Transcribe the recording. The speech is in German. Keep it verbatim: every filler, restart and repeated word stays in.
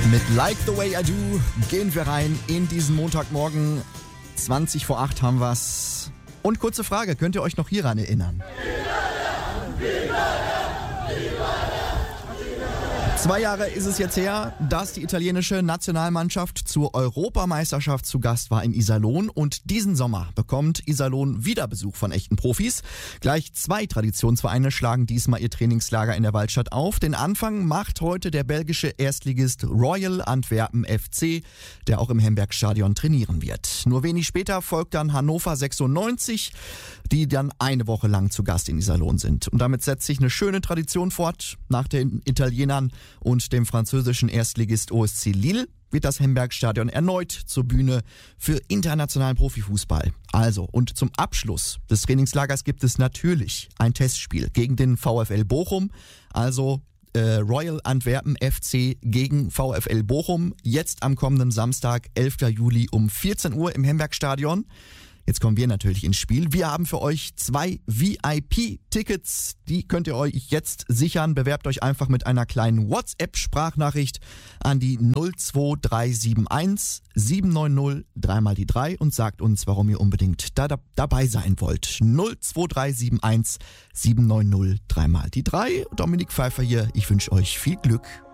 Mit Like the Way I Do gehen wir rein in diesen Montagmorgen. zwanzig vor acht haben wir's. Und kurze Frage, könnt ihr euch noch hieran erinnern? Zwei Jahre ist es jetzt her, dass die italienische Nationalmannschaft zur Europameisterschaft zu Gast war in Iserlohn. Und diesen Sommer bekommt Iserlohn wieder Besuch von echten Profis. Gleich zwei Traditionsvereine schlagen diesmal ihr Trainingslager in der Waldstadt auf. Den Anfang macht heute der belgische Erstligist Royal Antwerpen F C, der auch im Hemberg-Stadion trainieren wird. Nur wenig später folgt dann Hannover sechsundneunzig, die dann eine Woche lang zu Gast in Iserlohn sind. Und damit setzt sich eine schöne Tradition fort. Nach den Italienern und dem französischen Erstligist O S C Lille wird das Hemberg-Stadion erneut zur Bühne für internationalen Profifußball. Also, und zum Abschluss des Trainingslagers gibt es natürlich ein Testspiel gegen den VfL Bochum. Also äh, Royal Antwerpen F C gegen VfL Bochum. Jetzt am kommenden Samstag, elften Juli um vierzehn Uhr im Hemberg-Stadion. Jetzt kommen wir natürlich ins Spiel. Wir haben für euch zwei V I P-Tickets. Die könnt ihr euch jetzt sichern. Bewerbt euch einfach mit einer kleinen WhatsApp-Sprachnachricht an die null zwei drei sieben eins sieben neun null dreimal die drei und sagt uns, warum ihr unbedingt da, da, dabei sein wollt. null zwei drei sieben eins sieben neun null dreimal die drei. Dominik Pfeiffer hier. Ich wünsche euch viel Glück.